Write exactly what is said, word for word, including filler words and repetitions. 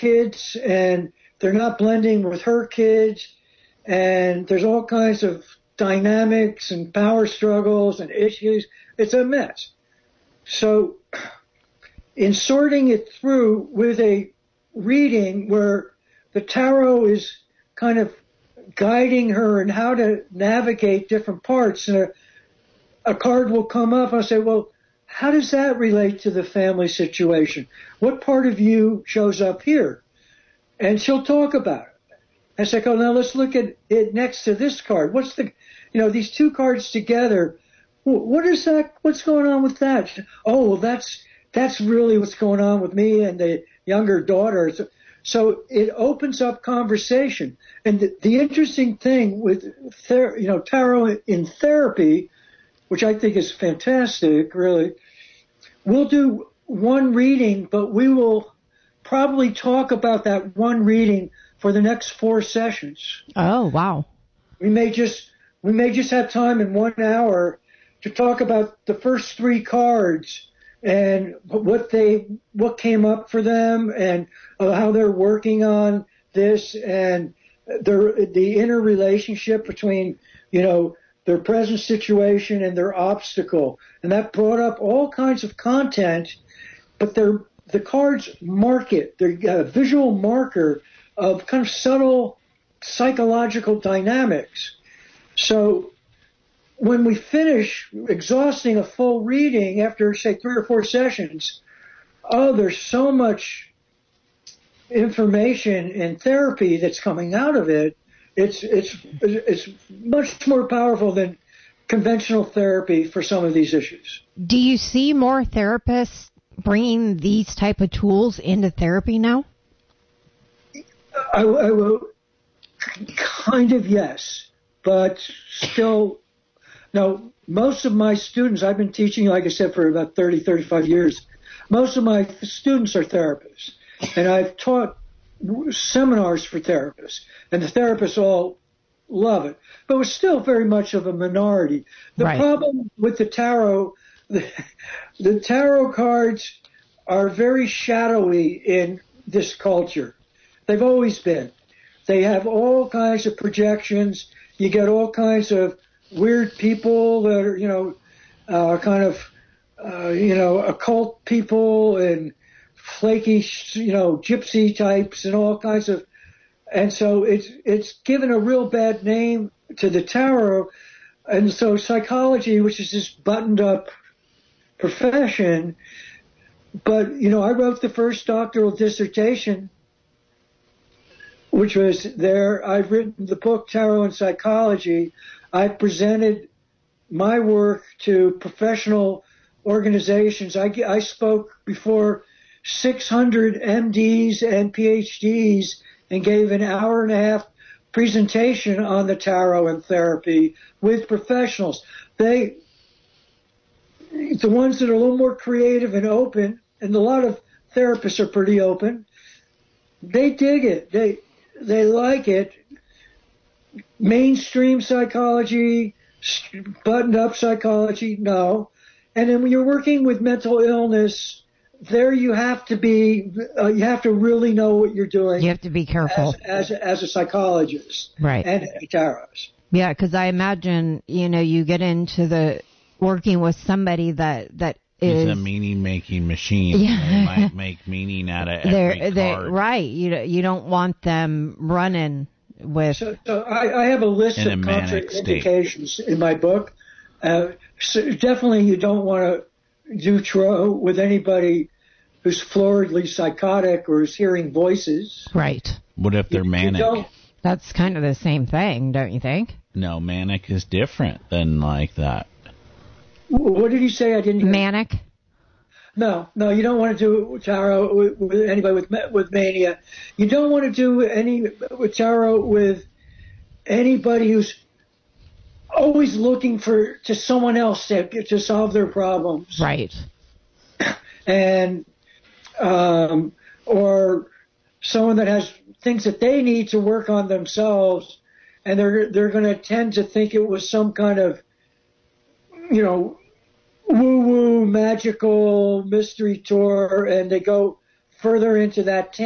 kids, and they're not blending with her kids, and there's all kinds of dynamics and power struggles and issues. It's a mess. So in sorting it through with a reading where the tarot is kind of guiding her in how to navigate different parts, and a, a card will come up, and I'll say, well, how does that relate to the family situation? What part of you shows up here? And she'll talk about it. I say, oh, now let's look at it next to this card. What's the, you know, these two cards together, what is that? What's going on with that? Oh, well, that's, that's really what's going on with me and the younger daughter. So, so it opens up conversation. And the, the interesting thing with, ther- you know, tarot in therapy, which I think is fantastic, really, we'll do one reading, but we will probably talk about that one reading for the next four sessions. Oh, wow. We may just, we may just have time in one hour to talk about the first three cards and what they, what came up for them, and uh, how they're working on this, and their, the interrelationship between, you know, their present situation and their obstacle. And that brought up all kinds of content, but they're, the cards mark it. They're a visual marker of kind of subtle psychological dynamics. So when we finish exhausting a full reading after, say, three or four sessions, oh, there's so much information in therapy that's coming out of it. It's it's it's much more powerful than conventional therapy for some of these issues. Do you see more therapists bringing these type of tools into therapy now? I, I will, kind of, yes, but still, no. Most of my students, I've been teaching, like I said, for about thirty, thirty-five years. Most of my students are therapists, and I've taught seminars for therapists, and the therapists all love it. But we're still very much of a minority. The right. problem with the tarot, the, the tarot cards are very shadowy in this culture. They've always been. They have all kinds of projections. You get all kinds of weird people that are, you know, uh, kind of, uh, you know, occult people and flaky, you know, gypsy types and all kinds of, and so it's it's given a real bad name to the tarot, and so psychology, which is this buttoned up profession, but you know, I wrote the first doctoral dissertation, which was there. I've written the book Tarot and Psychology. I've presented my work to professional organizations. I, I spoke before six hundred M Ds and P H Ds and gave an hour and a half presentation on the tarot and therapy with professionals. They, the ones that are a little more creative and open, and a lot of therapists are pretty open, they dig it. They, they like it. Mainstream psychology, buttoned up psychology, no. And then when you're working with mental illness, there you have to be, uh, you have to really know what you're doing. You have to be careful. As, as, as a psychologist. Right. And a tarotist. Yeah, because I imagine, you know, you get into the working with somebody that, that is... It's a meaning-making machine. Yeah. They might make meaning out of every they're, card. they're, right. You, you don't want them running with... So, so I, I have a list in of a contraindications in my book. Uh, so definitely you don't want to do tarot with anybody who's floridly psychotic or is hearing voices. Right. What if they're You- you manic? don't- That's kind of the same thing, don't you think? No, manic is different than like that. What did you say? I didn't hear. Manic? No, no, you don't want to do tarot with, with anybody with ma- with mania. You don't want to do any with tarot with anybody who's always looking for to someone else to, to solve their problems. Right. And um, or someone that has things that they need to work on themselves, and they're they're going to tend to think it was some kind of, you know, woo-woo magical mystery tour, and they go further into that